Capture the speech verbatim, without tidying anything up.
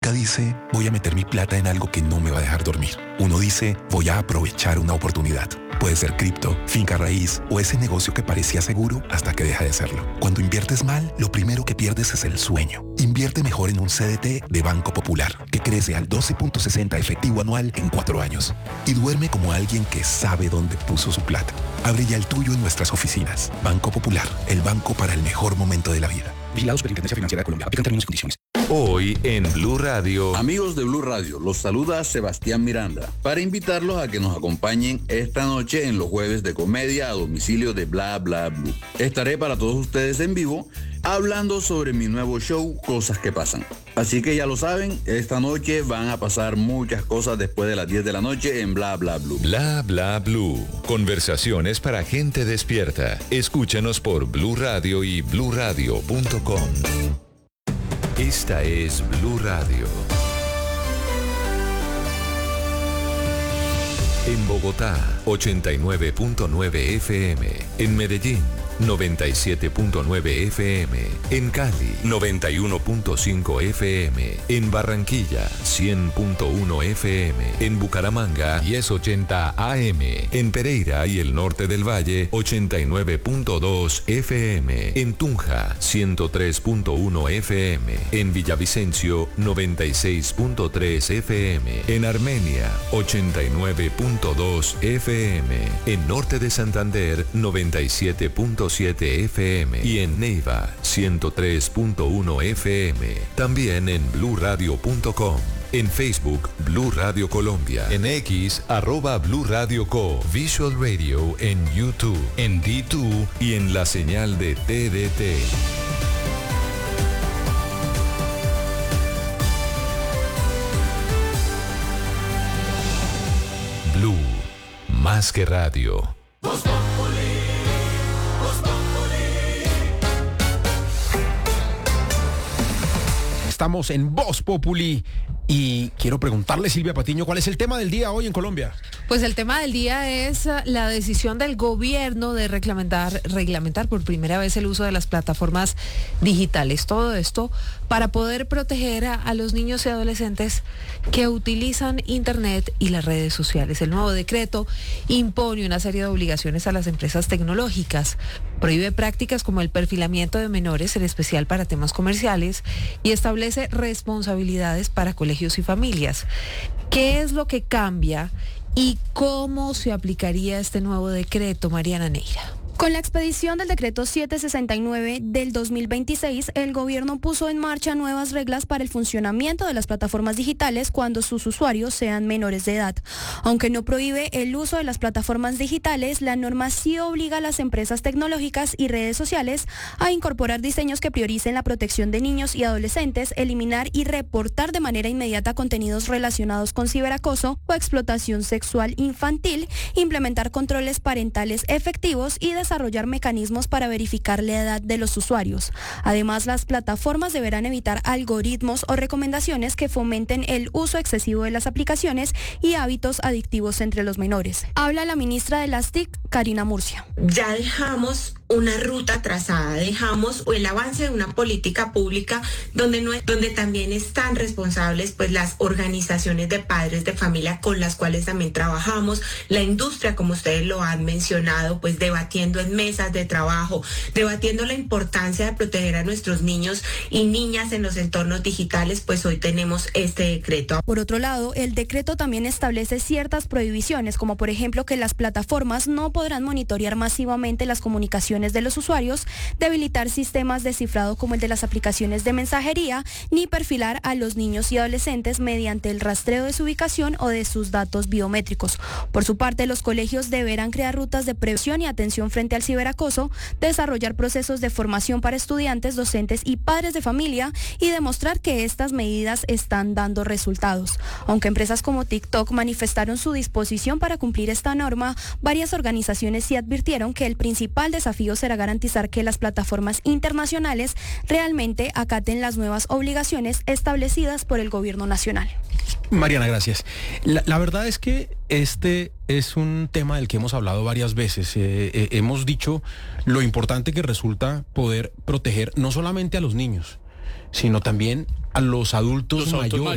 cabecita dice, voy a meter mi plata en algo que no me va a dejar dormir. Uno dice, voy a aprovechar una oportunidad. Puede ser cripto, finca raíz o ese negocio que parecía seguro hasta que deja de serlo. Cuando inviertes mal, lo primero que pierdes es el sueño. Invierte mejor en un C D T de Banco Popular, que crece al doce punto sesenta efectivo anual en cuatro años. Y duerme como alguien que sabe dónde puso su plata. Abre ya el tuyo en nuestras oficinas. Banco Popular, el banco para el mejor momento de la vida. Vigilado Superintendencia Financiera de Colombia. Aplican términos y condiciones. Hoy en Blue Radio. Amigos de Blue Radio, los saluda Sebastián Miranda para invitarlos a que nos acompañen esta noche en los jueves de comedia a domicilio de Bla Bla Blue. Estaré para todos ustedes en vivo hablando sobre mi nuevo show Cosas que Pasan. Así que ya lo saben, esta noche van a pasar muchas cosas después de las diez de la noche en Bla Bla Blue. Bla Bla Blue. Conversaciones para gente despierta. Escúchanos por Blue Radio y blue radio punto com. Esta es Blue Radio. En Bogotá, ochenta y nueve punto nueve F M. En Medellín, noventa y siete punto nueve F M. En Cali, noventa y uno punto cinco F M. En Barranquilla, cien punto uno F M. En Bucaramanga, diez ochenta A M. En Pereira y el norte del Valle, ochenta y nueve punto dos F M. En Tunja, ciento tres punto uno F M. En Villavicencio, noventa y seis punto tres F M. En Armenia, ochenta y nueve punto dos F M. En norte de Santander, noventa y siete punto siete F M. Y en Neiva, ciento tres punto uno F M. También en blue radio punto com. En Facebook, Blue Radio Colombia. En X, arroba Blue Radio Co. Visual Radio en YouTube, en D dos y en la señal de T D T. Blue, más que radio. Voz Populi, Voz Populi. Estamos en Voz Populi y quiero preguntarle, Silvia Patiño, ¿cuál es el tema del día hoy en Colombia? Pues el tema del día es la decisión del gobierno de reglamentar, reglamentar por primera vez el uso de las plataformas digitales. Todo esto para poder proteger a, a los niños y adolescentes que utilizan Internet y las redes sociales. El nuevo decreto impone una serie de obligaciones a las empresas tecnológicas, prohíbe prácticas como el perfilamiento de menores, en especial para temas comerciales, y establece responsabilidades para colegios y familias. ¿Qué es lo que cambia y cómo se aplicaría este nuevo decreto, Mariana Neira? Con la expedición del decreto setecientos sesenta y nueve del dos mil veintiséis, el gobierno puso en marcha nuevas reglas para el funcionamiento de las plataformas digitales cuando sus usuarios sean menores de edad. Aunque no prohíbe el uso de las plataformas digitales, la norma sí obliga a las empresas tecnológicas y redes sociales a incorporar diseños que prioricen la protección de niños y adolescentes, eliminar y reportar de manera inmediata contenidos relacionados con ciberacoso o explotación sexual infantil, implementar controles parentales efectivos y desarrollar mecanismos para verificar la edad de los usuarios. Además, las plataformas deberán evitar algoritmos o recomendaciones que fomenten el uso excesivo de las aplicaciones y hábitos adictivos entre los menores. Habla la ministra de las T I C, Karina Murcia. Ya dejamos una ruta trazada, dejamos el avance de una política pública donde, no, donde también están responsables pues las organizaciones de padres de familia con las cuales también trabajamos, la industria, como ustedes lo han mencionado, pues debatiendo en mesas de trabajo, debatiendo la importancia de proteger a nuestros niños y niñas en los entornos digitales, pues hoy tenemos este decreto. Por otro lado, el decreto también establece ciertas prohibiciones, como por ejemplo que las plataformas no podrán monitorear masivamente las comunicaciones de los usuarios, debilitar sistemas de cifrado como el de las aplicaciones de mensajería, ni perfilar a los niños y adolescentes mediante el rastreo de su ubicación o de sus datos biométricos. Por su parte, los colegios deberán crear rutas de prevención y atención frente al ciberacoso, desarrollar procesos de formación para estudiantes, docentes y padres de familia y demostrar que estas medidas están dando resultados. Aunque empresas como TikTok manifestaron su disposición para cumplir esta norma, varias organizaciones sí advirtieron que el principal desafío será garantizar que las plataformas internacionales realmente acaten las nuevas obligaciones establecidas por el gobierno nacional. Mariana, gracias. La, la verdad es que este es un tema del que hemos hablado varias veces. Eh, eh, hemos dicho lo importante que resulta poder proteger no solamente a los niños, sino también a los adultos, los adultos mayores.